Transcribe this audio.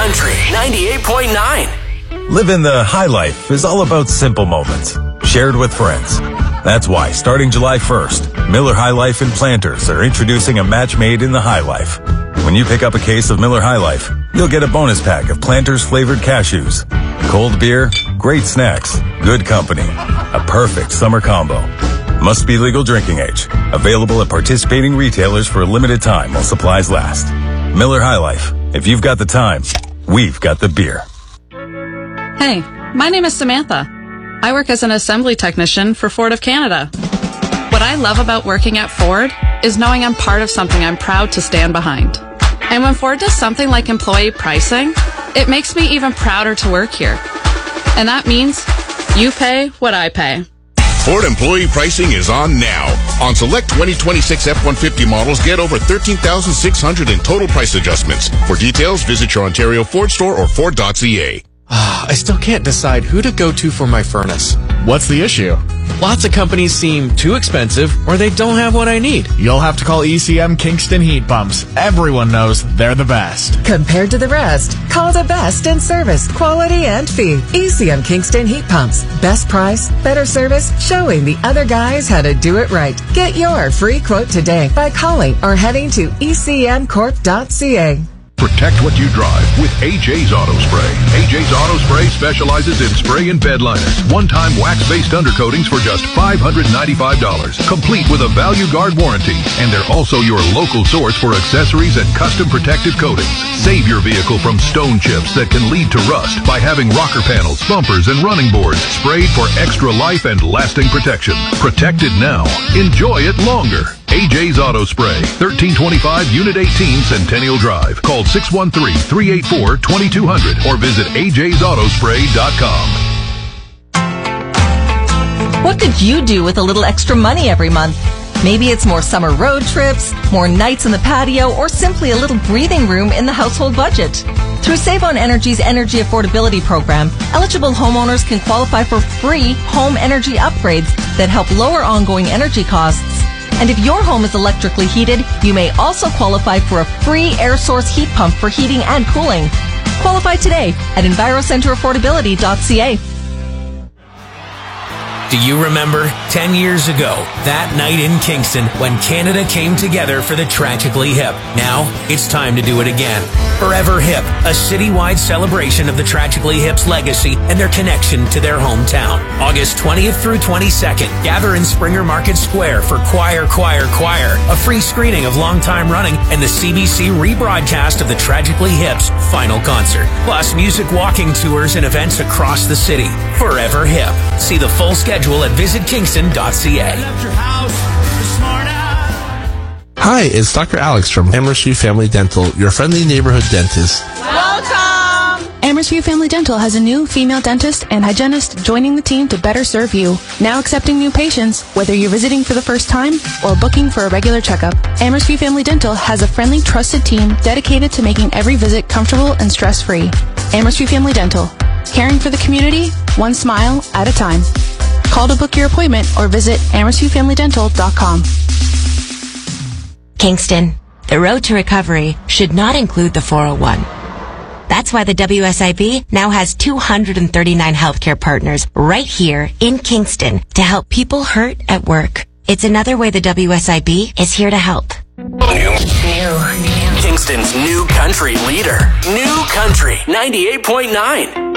Country 98.9. Living the high life is all about simple moments, shared with friends. That's why, starting July 1st, Miller High Life and Planters are introducing a match made in the High Life. When you pick up a case of Miller High Life, you'll get a bonus pack of Planters flavored cashews. Cold beer, great snacks, good company. A perfect summer combo. Must be legal drinking age. Available at participating retailers for a limited time while supplies last. Miller High Life. If you've got the time, we've got the beer. Hey, my name is Samantha. I work as an assembly technician for Ford of Canada. What I love about working at Ford is knowing I'm part of something I'm proud to stand behind. And when Ford does something like employee pricing, it makes me even prouder to work here. And that means you pay what I pay. Ford employee pricing is on now. On select 2026 F-150 models, get over $13,600 in total price adjustments. For details, visit your Ontario Ford store or Ford.ca. I still can't decide who to go to for my furnace. What's the issue? Lots of companies seem too expensive or they don't have what I need. You'll have to call ECM Kingston Heat Pumps. Everyone knows they're the best. Compared to the rest, call the best in service, quality, and fee. ECM Kingston Heat Pumps. Best price, better service, showing the other guys how to do it right. Get your free quote today by calling or heading to ecmcorp.ca. Protect what you drive with AJ's Auto Spray. AJ's Auto Spray specializes in spray and bed liners. One-time wax-based undercoatings for just $595. Complete with a Value Guard warranty. And they're also your local source for accessories and custom protective coatings. Save your vehicle from stone chips that can lead to rust by having rocker panels, bumpers, and running boards sprayed for extra life and lasting protection. Protect it now. Enjoy it longer. AJ's Auto Spray, 1325 Unit 18 Centennial Drive. Call 613-384-2200 or visit ajsautospray.com. What could you do with a little extra money every month? Maybe it's more summer road trips, more nights in the patio, or simply a little breathing room in the household budget. Through Save on Energy's Energy Affordability Program, eligible homeowners can qualify for free home energy upgrades that help lower ongoing energy costs. And if your home is electrically heated, you may also qualify for a free air source heat pump for heating and cooling. Qualify today at EnviroCenterAffordability.ca. Do you remember 10 years ago, that night in Kingston, when Canada came together for the Tragically Hip? Now, it's time to do it again. Forever Hip, a citywide celebration of the Tragically Hip's legacy and their connection to their hometown. August 20th through 22nd, gather in Springer Market Square for Choir, a free screening of Long Time Running and the CBC rebroadcast of the Tragically Hip's final concert. Plus, music walking tours and events across the city. Forever Hip. See the full schedule at visitkingston.ca. Hi, it's Dr. Alex from Amherst Family Dental, your friendly neighborhood dentist. Welcome! Amherst Family Dental has a new female dentist and hygienist joining the team to better serve you. Now accepting new patients, whether you're visiting for the first time or booking for a regular checkup. Amherst Family Dental has a friendly, trusted team dedicated to making every visit comfortable and stress-free. Amherst Family Dental, caring for the community, one smile at a time. Call to book your appointment or visit AmherstViewFamilyDental.com. Kingston, the road to recovery should not include the 401. That's why the WSIB now has 239 healthcare partners right here in Kingston to help people hurt at work. It's another way the WSIB is here to help. New. Kingston's new country leader. New Country 98.9.